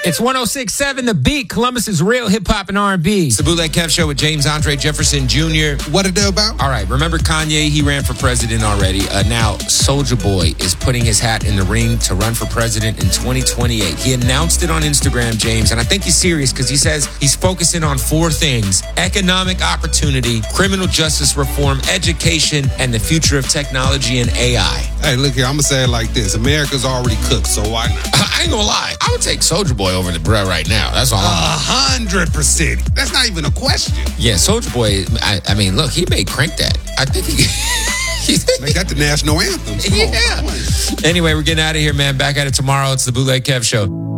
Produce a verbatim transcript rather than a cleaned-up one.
It's one oh six point seven The Beat, Columbus's real hip-hop and R and B. It's the Bootleg Kev Show with James Andre Jefferson Junior What it do about? All right, remember Kanye? He ran for president already. Uh, now, Soulja Boy is putting his hat in the ring to run for president in twenty twenty-eight. He announced it on Instagram, James, and I think he's serious because he says he's focusing on four things: economic opportunity, criminal justice reform, education, and the future of technology and A I. Hey, look here, I'm going to say it like this. America's already cooked, so why not? I ain't gonna lie. I would take Soulja Boy over the bruh right now. That's all. A hundred percent. That's not even a question. Yeah, Soulja Boy, I, I mean, look, he may crank that. I think he... Make that the national anthem. Come yeah. on, anyway, we're getting out of here, man. Back at it tomorrow. It's the Bootleg Kev Show.